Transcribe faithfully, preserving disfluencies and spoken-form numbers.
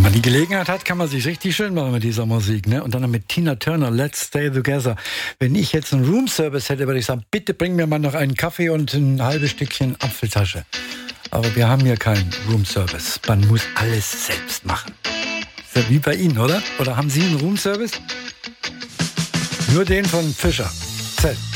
man die Gelegenheit hat, kann man sich richtig schön machen mit dieser Musik, ne? Und dann noch mit Tina Turner, Let's Stay Together. Wenn ich jetzt einen Roomservice hätte, würde ich sagen, bitte bring mir mal noch einen Kaffee und ein halbes Stückchen Apfeltasche. Aber wir haben hier keinen Roomservice. Man muss alles selbst machen. Ist ja wie bei Ihnen, oder? Oder haben Sie einen Roomservice? Nur den von Fischer. Zell.